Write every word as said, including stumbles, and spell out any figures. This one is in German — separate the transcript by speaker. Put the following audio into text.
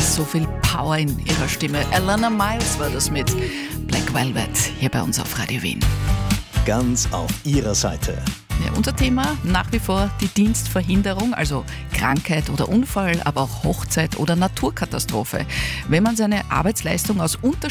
Speaker 1: so viel Power in ihrer Stimme. Alana Miles war das mit Black Velvet hier bei uns auf Radio Wien.
Speaker 2: Ganz auf ihrer Seite.
Speaker 1: Ja, unser Thema nach wie vor die Dienstverhinderung, also Krankheit oder Unfall, aber auch Hochzeit oder Naturkatastrophe. Wenn man seine Arbeitsleistung aus